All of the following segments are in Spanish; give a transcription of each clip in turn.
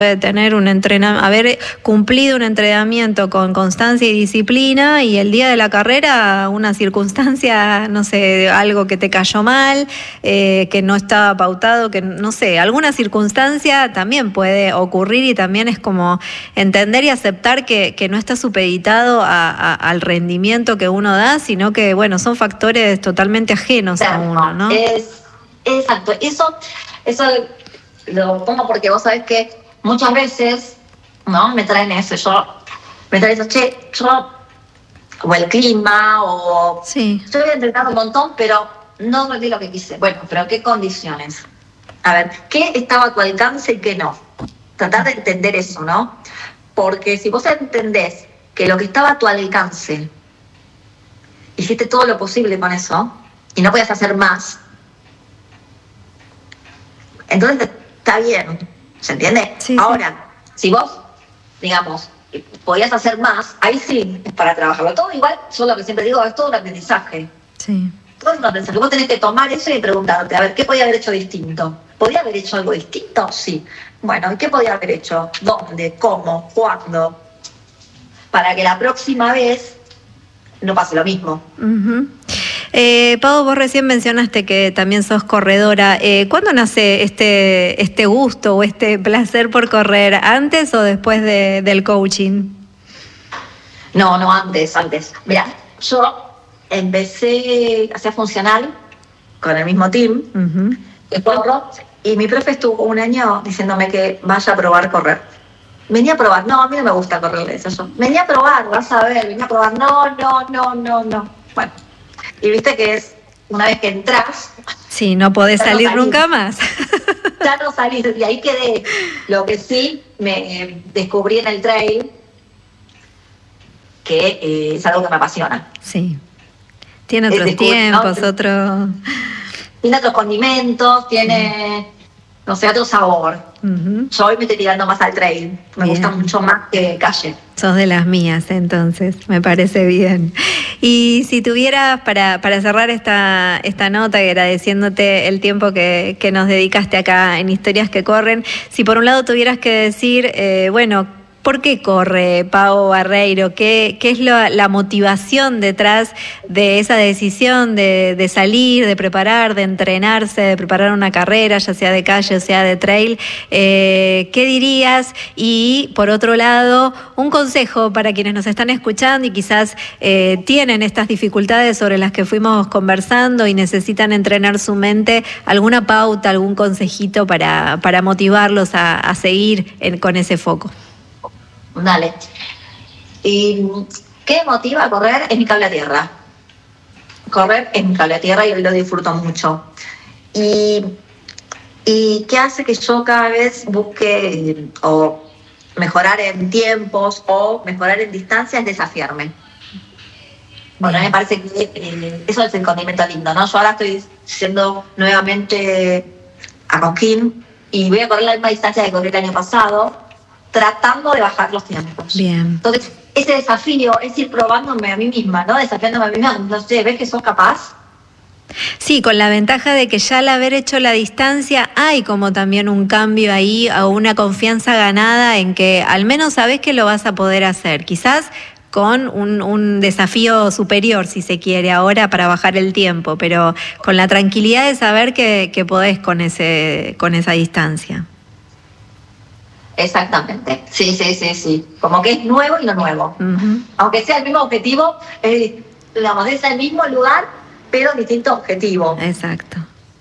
de tener haber cumplido un entrenamiento con constancia y disciplina, y el día de la carrera una circunstancia, no sé, algo que te cayó mal, que no estaba pautado, que no sé, alguna circunstancia también puede ocurrir, y también es como entender y aceptar que no está supeditado al rendimiento que uno da, sino que, bueno, son factores totalmente ajenos a uno, ¿no? Exacto, eso lo pongo porque vos sabés que muchas veces, ¿no? Me traen eso, o el clima, o sí. Yo había entrenado un montón, pero no rendí lo que quise. Bueno, pero ¿qué condiciones? A ver, ¿qué estaba a tu alcance y qué no? Tratar de entender eso, ¿no? Porque si vos entendés que lo que estaba a tu alcance, hiciste todo lo posible con eso, y no podías hacer más, entonces está bien, ¿se entiende? Sí, ahora, si vos, digamos, podías hacer más, ahí sí, es para trabajarlo. Todo igual, yo lo que siempre digo, es todo un aprendizaje. Sí. Todo es un aprendizaje. Vos tenés que tomar eso y preguntarte, a ver, ¿qué podía haber hecho distinto? ¿Podía haber hecho algo distinto? Sí. Bueno, ¿y qué podía haber hecho? ¿Dónde? ¿Cómo? ¿Cuándo? Para que la próxima vez no pase lo mismo. Pau, vos recién mencionaste que también sos corredora. ¿Cuándo nace este gusto o este placer por correr? ¿Antes o después del coaching? No, antes. Mira, yo empecé a hacer funcional con el mismo team, que corro, y mi profe estuvo un año diciéndome que vaya a probar correr. Venía a probar, no, a mí no me gusta correr, le decía yo. Venía a probar, vas a ver, venía a probar, no. Bueno, y viste que es una vez que entras... Sí, no podés salir nunca más. Ya no salís, y ahí quedé. Lo que sí me descubrí en el trail, que es algo que me apasiona. Sí. Tiene otros tiempos, ¿no? Tiene otros condimentos, tiene, no sé, otro sabor. Yo hoy me estoy tirando más al trail. Me gusta mucho más que calle. Sos de las mías, entonces, me parece bien. Y si tuvieras, para cerrar esta nota y agradeciéndote el tiempo que nos dedicaste acá en Historias que Corren, si por un lado tuvieras que decir, bueno, ¿por qué corre Pau Barreiro? ¿Qué es la motivación detrás de esa decisión de salir, de preparar, de entrenarse, de preparar una carrera, ya sea de calle o sea de trail? ¿Qué dirías? Y por otro lado, un consejo para quienes nos están escuchando y quizás tienen estas dificultades sobre las que fuimos conversando y necesitan entrenar su mente, alguna pauta, algún consejito para motivarlos a seguir con ese foco. Dale. ¿Y qué me motiva a correr? Es mi cable a tierra. Correr es mi cable a tierra y lo disfruto mucho. ¿Y qué hace que yo cada vez busque o mejorar en tiempos o mejorar en distancias? Desafiarme. Bueno, me parece que eso es el condimento lindo, ¿no? Yo ahora estoy yendo nuevamente a Cosquín y voy a correr la misma distancia que corrí el año pasado, tratando de bajar los tiempos. Bien. Entonces, ese desafío es ir probándome a mí misma, ¿no? Desafiándome a mí misma. No sé, ¿ves que sos capaz? Sí, con la ventaja de que ya al haber hecho la distancia hay como también un cambio ahí, o una confianza ganada en que al menos sabés que lo vas a poder hacer. Quizás con un desafío superior, si se quiere, ahora para bajar el tiempo, pero con la tranquilidad de saber que podés con esa distancia. Exactamente, sí. Como que es nuevo y no nuevo. Aunque sea el mismo objetivo, es el mismo lugar, pero distinto objetivo. Exacto.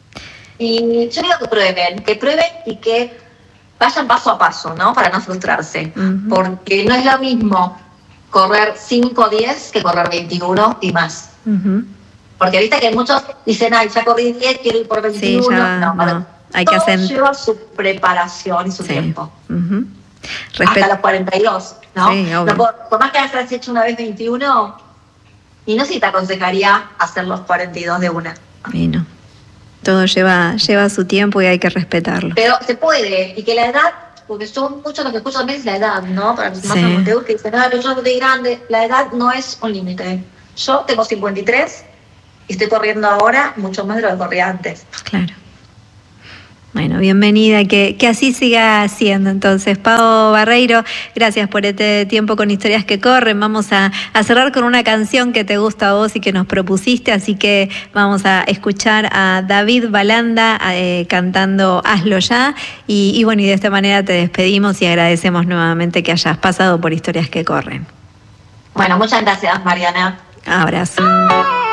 Y yo digo que prueben y que vayan paso a paso, ¿no? Para no frustrarse. Porque no es lo mismo correr 5 o 10 que correr 21 y más. Porque viste que muchos dicen, ay, ya corrí 10, quiero ir por 21. Sí, no. Hay que hacer... lleva su preparación y su tiempo. Hasta los 42, ¿no? Sí, no por más que hayas hecho una vez 21, y no sé si te aconsejaría hacer los 42 de una. Y no. Todo lleva su tiempo y hay que respetarlo. Pero se puede, y que la edad, porque son muchos los que escuchan también es la edad, ¿no? Para los más amateurs que dicen, yo no estoy grande, la edad no es un límite. Yo tengo 53 y estoy corriendo ahora mucho más de lo que corría antes. Claro. Bueno, bienvenida, que así siga siendo. Entonces, Pau Barreiro, gracias por este tiempo con Historias que Corren. Vamos a cerrar con una canción que te gusta a vos y que nos propusiste, así que vamos a escuchar a David Balanda cantando Hazlo Ya. Y bueno, y de esta manera te despedimos y agradecemos nuevamente que hayas pasado por Historias que Corren. Bueno, muchas gracias, Mariana. Abrazo.